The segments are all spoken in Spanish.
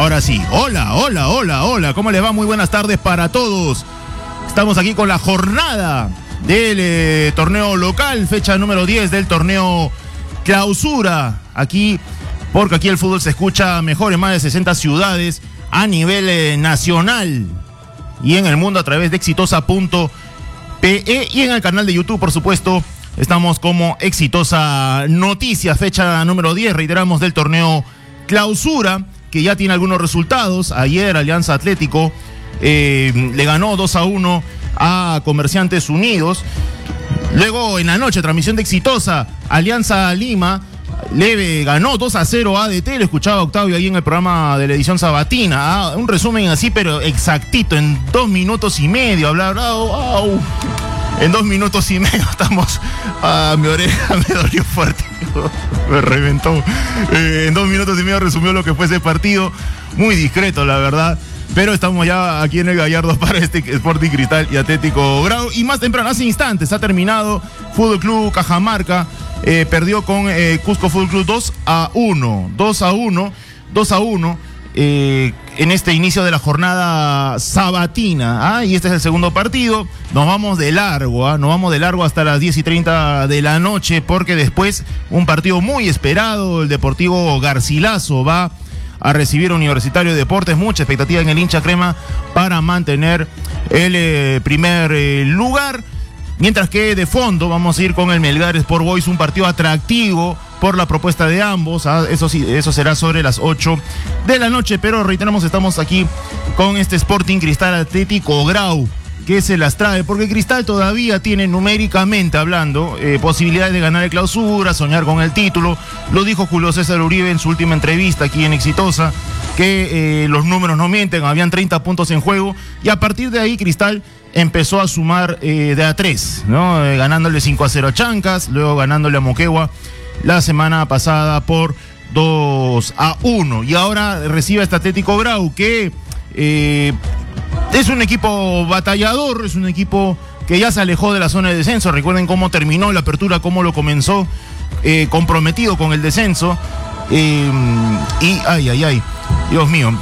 Ahora sí, hola, ¿cómo les va? Muy buenas tardes para todos. Estamos aquí con la jornada del torneo local, fecha número 10 del torneo clausura. Porque aquí el fútbol se escucha mejor en más de 60 ciudades a nivel nacional y en el mundo a través de exitosa.pe y en el canal de YouTube, por supuesto. Estamos como Exitosa Noticias, fecha número 10, reiteramos, del torneo clausura, que ya tiene algunos resultados. Ayer Alianza Atlético le ganó 2-1 a Comerciantes Unidos. Luego en la noche, transmisión de Exitosa, Alianza Lima le ganó 2-0 a ADT. Lo escuchaba Octavio ahí en el programa de la edición sabatina. Un resumen así, pero exactito, en 2 minutos y medio. En 2 minutos y medio estamos. Mi oreja me dolió fuerte. Me reventó. En 2 minutos y medio resumió lo que fue ese partido. Muy discreto, la verdad. Pero estamos ya aquí en el Gallardo para este Sporting Cristal y Atlético Grau. Y más temprano, hace instantes, ha terminado Fútbol Club Cajamarca. Perdió con Cusco Fútbol Club 2-1. En este inicio de la jornada sabatina, y este es el segundo partido. Nos vamos de largo, hasta las 10:30 de la noche, porque después un partido muy esperado, el Deportivo Garcilaso va a recibir a Universitario de Deportes. Mucha expectativa en el hincha crema para mantener el primer lugar. Mientras que de fondo vamos a ir con el Melgar Sport Boys, un partido atractivo por la propuesta de ambos. Eso sí, eso será sobre las 8 de la noche, pero reiteramos, estamos aquí con este Sporting Cristal Atlético Grau, que se las trae, porque Cristal todavía tiene, numéricamente hablando, posibilidades de ganar el clausura, soñar con el título. Lo dijo Julio César Uribe en su última entrevista aquí en Exitosa, que los números no mienten, habían 30 puntos en juego, y a partir de ahí Cristal empezó a sumar de a 3, ¿no? Ganándole 5-0 a Chancas, luego ganándole a Moquegua la semana pasada por 2-1, y ahora recibe a este Atlético Grau, que es un equipo batallador, es un equipo que ya se alejó de la zona de descenso. Recuerden cómo terminó la apertura, cómo lo comenzó, comprometido con el descenso. Dios mío,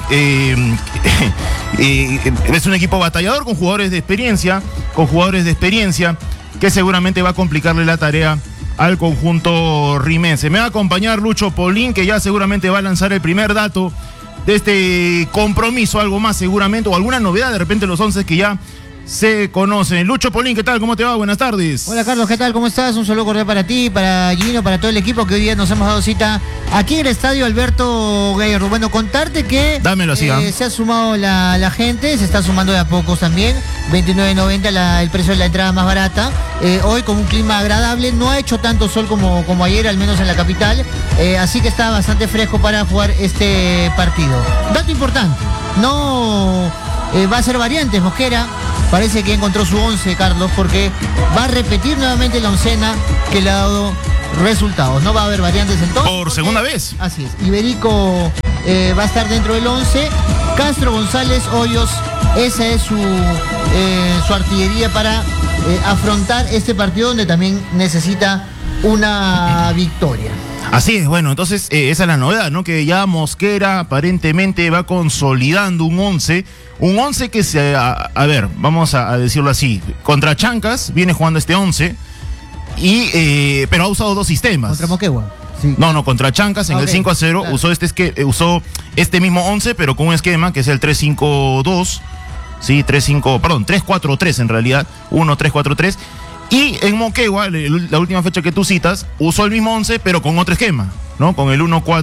es un equipo batallador con jugadores de experiencia, que seguramente va a complicarle la tarea al conjunto rimense. Me va a acompañar Lucho Polín, que ya seguramente va a lanzar el primer dato de este compromiso, algo más seguramente, o alguna novedad de repente los 11 que ya se conocen. Lucho Polín, ¿qué tal? ¿Cómo te va? Buenas tardes. Hola Carlos, ¿qué tal? ¿Cómo estás? Un saludo cordial para ti, para Gino, para todo el equipo que hoy día nos hemos dado cita aquí en el estadio Alberto Gallardo. Bueno, contarte que se ha sumado la gente, se está sumando de a pocos también. 29.90 el precio de la entrada más barata. Hoy con un clima agradable, no ha hecho tanto sol como ayer, al menos en la capital, así que está bastante fresco para jugar este partido. Dato importante, no va a ser variantes. Mosquera parece que encontró su 11, Carlos, porque va a repetir nuevamente la oncena que le ha dado resultados. No va a haber variantes entonces. Por segunda vez. Así es. Iberico va a estar dentro del 11. Castro, González, Hoyos, esa es su artillería para afrontar este partido, donde también necesita una victoria. Así es, bueno, entonces esa es la novedad, ¿no? Que ya Mosquera aparentemente va consolidando un 11 que a ver, vamos a decirlo así, contra Chancas viene jugando este 11, pero ha usado 2 sistemas. ¿Contra Moquegua? Sí. No, contra Chancas en el 5-0, claro. Usó este mismo 11, pero con un esquema que es el 3-5-2, sí, 3-4-3 en realidad, 1-3-4-3. Y en Moquegua, la última fecha que tú citas, usó el mismo 11, pero con otro esquema, ¿no? Con el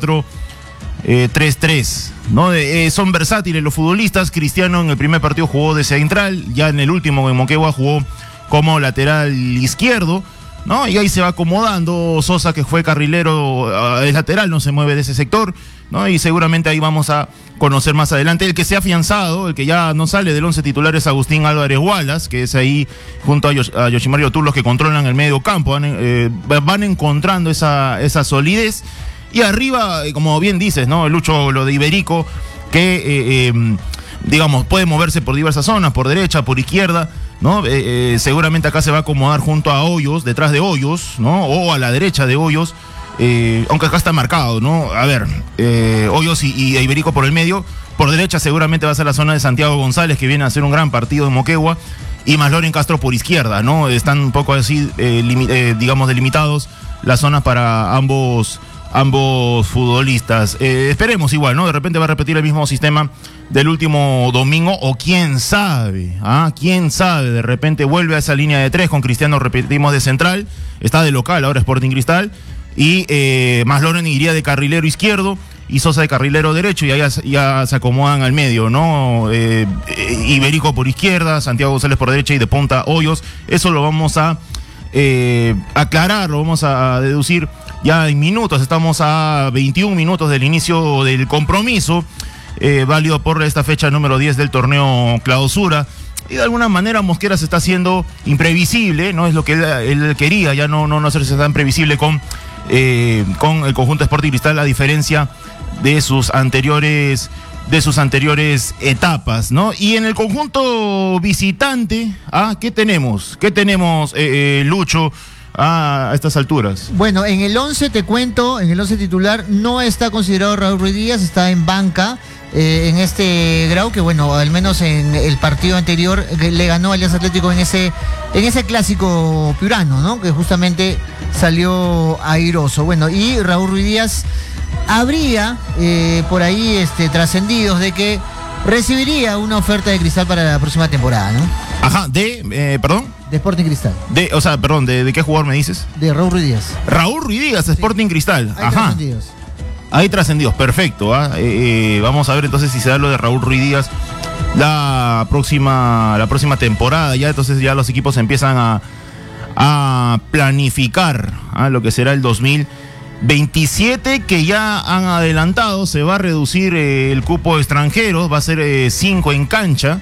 1-4-3-3, ¿no? Son versátiles los futbolistas. Cristiano en el primer partido jugó de central, ya en el último en Moquegua jugó como lateral izquierdo, ¿no? Y ahí se va acomodando. Sosa, que fue carrilero, es lateral, no se mueve de ese sector, ¿no? Y seguramente ahí vamos a conocer más adelante. El que se ha afianzado, el que ya no sale del 11 titular, es Agustín Álvarez Wallace, que es ahí junto a Yoshimaru Yotun los que controlan el medio campo. Van encontrando esa solidez. Y arriba, como bien dices, ¿no? Lucho, lo de Iberico, que digamos, puede moverse por diversas zonas, por derecha, por izquierda, ¿no? Seguramente acá se va a acomodar junto a Hoyos, detrás de Hoyos, ¿no? O a la derecha de Hoyos, aunque acá está marcado, ¿no? A ver, Hoyos y Iberico por el medio, Por derecha seguramente va a ser la zona de Santiago González, que viene a hacer un gran partido en Moquegua, y Masloren Castro por izquierda, ¿no? Están un poco así, digamos, delimitados las zonas para ambos futbolistas. Esperemos igual, ¿no? De repente va a repetir el mismo sistema del último domingo, o quién sabe, quién sabe, de repente vuelve a esa línea de 3 con Cristiano, repetimos, de central, está de local ahora Sporting Cristal, y Masloren iría de carrilero izquierdo y Sosa de carrilero derecho, y ahí ya se acomodan al medio, ¿no? Iberico por izquierda, Santiago González por derecha y de punta Hoyos. Eso lo vamos a aclarar, lo vamos a deducir ya en minutos. Estamos a 21 minutos del inicio del compromiso, válido por esta fecha número 10 del torneo Clausura. Y de alguna manera Mosquera se está haciendo imprevisible, no es lo que él quería, ya no hacerse tan previsible con el conjunto Sporting Cristal, a diferencia de sus anteriores etapas, ¿no? Y en el conjunto visitante, ¿qué tenemos? Lucho, a estas alturas? Bueno, en el 11 te cuento, en el 11 titular no está considerado Raúl Ruiz Díaz, está en banca en este Grau, que bueno, al menos en el partido anterior le ganó a Alianza Atlético en ese clásico piurano, ¿no? Que justamente salió airoso. Bueno, y Raúl Ruiz Díaz habría por ahí trascendidos de que recibiría una oferta de Cristal para la próxima temporada, ¿no? Ajá, perdón. De Sporting Cristal. ¿De qué jugador me dices? De Raúl Ruiz Díaz. Raúl Ruiz Díaz, sí. Sporting Cristal. Hay trascendidos. Hay trascendidos, perfecto. Vamos a ver entonces si se da lo de Raúl Ruiz Díaz la próxima temporada. Ya entonces ya los equipos empiezan a planificar lo que será el 2027, que ya han adelantado. Se va a reducir el cupo de extranjeros, va a ser 5 en cancha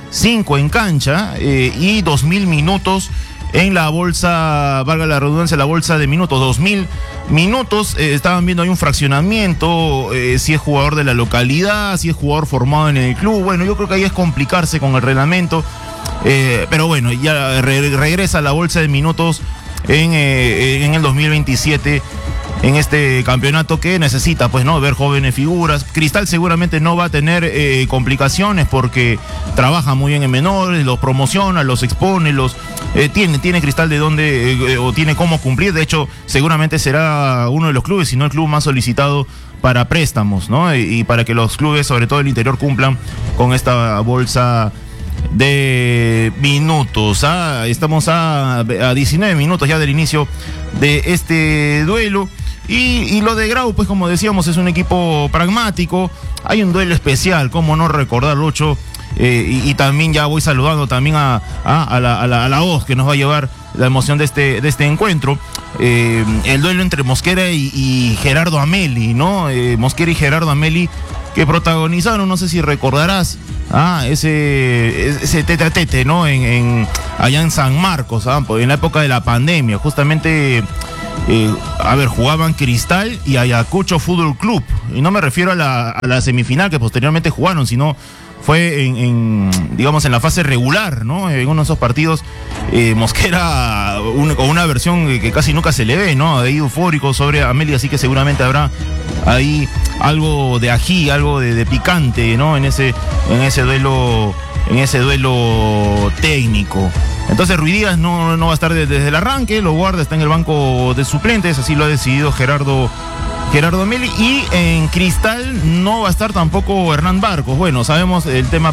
y 2.000 minutos en la bolsa, valga la redundancia, la bolsa de minutos, 2.000 minutos. Estaban viendo ahí un fraccionamiento, si es jugador de la localidad, si es jugador formado en el club. Bueno, yo creo que ahí es complicarse con el reglamento, pero bueno, ya regresa la bolsa de minutos en el 2027, en este campeonato que necesita, pues, ¿no?, ver jóvenes figuras. Cristal seguramente no va a tener complicaciones porque trabaja muy bien en menores, los promociona, los expone, tiene Cristal de dónde, o tiene cómo cumplir. De hecho, seguramente será uno de los clubes, si no el club más solicitado para préstamos, ¿no? Y para que los clubes, sobre todo el interior, cumplan con esta bolsa de minutos. Estamos a 19 minutos ya del inicio de este duelo. Y lo de Grau, pues como decíamos, es un equipo pragmático. Hay un duelo especial, cómo no recordar, Lucho. Y también ya voy saludando también a la voz que nos va a llevar la emoción de este encuentro. El duelo entre Mosquera y Gerardo Ameli, ¿no? Mosquera y Gerardo Ameli, que protagonizaron, no sé si recordarás, ese tete a tete, ¿no? Allá en San Marcos, en la época de la pandemia, justamente. Jugaban Cristal y Ayacucho Fútbol Club, y no me refiero a la semifinal que posteriormente jugaron, sino fue digamos en la fase regular, ¿no? En uno de esos partidos, Mosquera con una versión que casi nunca se le ve, ¿no? Ahí eufórico sobre Amelia, así que seguramente habrá ahí algo de ají, algo de picante, ¿no? En ese duelo técnico. Entonces Ruiz Díaz no va a estar desde el arranque, lo guarda, está en el banco de suplentes, así lo ha decidido Gerardo Ameli. Y en Cristal no va a estar tampoco Hernán Barcos. Bueno, sabemos el tema